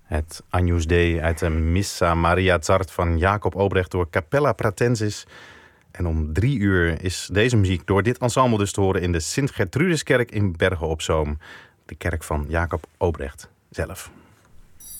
Het Agnus Dei uit de Missa Maria Zart van Jacob Obrecht door Capella Pratensis. En om 3 uur is deze muziek door dit ensemble dus te horen in de Sint-Gertrudeskerk in Bergen op Zoom. De kerk van Jacob Obrecht zelf.